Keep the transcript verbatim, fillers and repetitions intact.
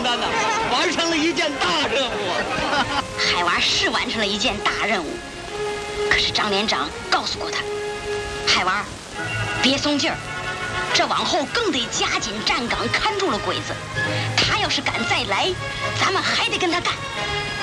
单呐，完成了一件大任务。 海娃是完成了一件大任务，可是张连长告诉过他，海娃，别松劲儿，这往后更得加紧站岗，看住了鬼子。他要是敢再来，咱们还得跟他干。